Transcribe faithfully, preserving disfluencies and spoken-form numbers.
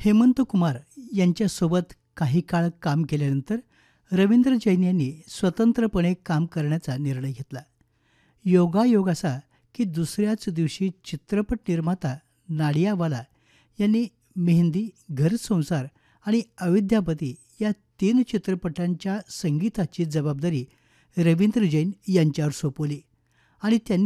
हेमंत कुमार यांच्यासोबत काही काळ काम केल्यानंतर रवींद्र जैन यांनी स्वतंत्रपणे काम करण्याचा निर्णय घेतला. योगायोग असा की दुसऱ्याच दिवशी चित्रपट निर्माता नाडियावाला यांनी मेहंदी, घरसंसार आणि अविद्यापती या तीन चित्रपटांच्या संगीताची जबाबदारी रवींद्र जैन यांच्यावर सोपवली आणि त्यांनी